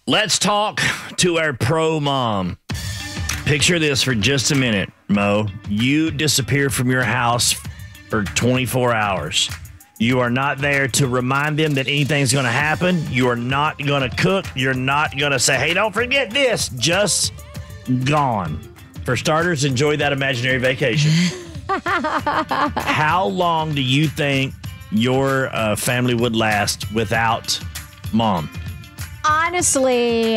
Let's talk to our pro mom. Picture this for just a minute, Mo. You disappear from your house for 24 hours. You are not there to remind them that anything's going to happen. You are not going to cook. You're not going to say, hey, don't forget this. Just gone. For starters, enjoy that imaginary vacation. How long do you think your family would last without mom? Honestly,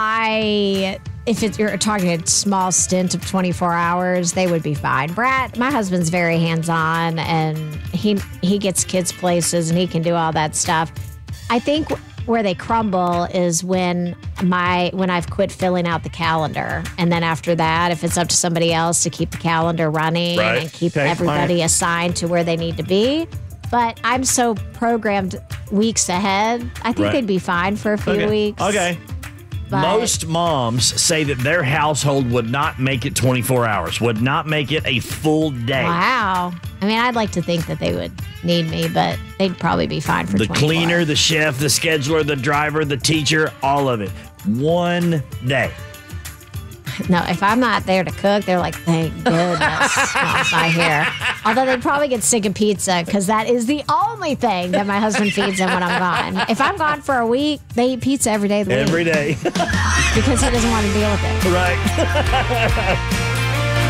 if you're talking a small stint of 24 hours, they would be fine. Brad, my husband's very hands-on, and he gets kids places, and he can do all that stuff. I think where they crumble is when I've quit filling out the calendar, and then after that, if it's up to somebody else to keep the calendar running and keep everybody assigned to where they need to be. But I'm so programmed weeks ahead. I think they'd be fine for a few weeks. Okay. But most moms say that their household would not make it 24 hours, would not make it a full day. Wow. I mean, I'd like to think that they would need me, but they'd probably be fine for 24 The cleaner, the chef, the scheduler, the driver, the teacher, all of it. One day. No, if I'm not there to cook, they're like, thank goodness Mom's not here. Although they'd probably get sick of pizza because that is the only thing that my husband feeds them when I'm gone. If I'm gone for a week, they eat pizza every day of the week. Every day. Because he doesn't want to deal with it. Right.